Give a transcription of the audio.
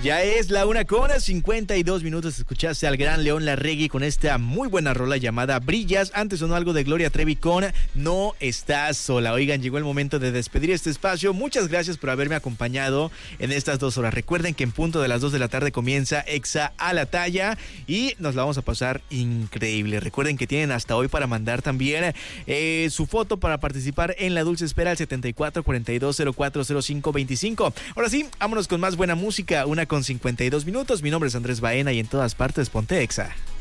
Ya es la 1:52. Escuchaste al gran León Larregui con esta muy buena rola llamada Brillas. Antes sonó algo de Gloria Trevi con No Estás Sola. Oigan, llegó el momento de despedir este espacio. Muchas gracias por haberme acompañado en estas 2 horas. Recuerden que en punto de las 2 de la tarde comienza Exa a la Talla y nos la vamos a pasar increíble. Recuerden que tienen hasta hoy para mandar también su foto para participar en La Dulce Espera al 7442040525. Ahora sí, vámonos con más buena música. 1:52. Mi nombre es Andrés Baena y en todas partes ponte Exa.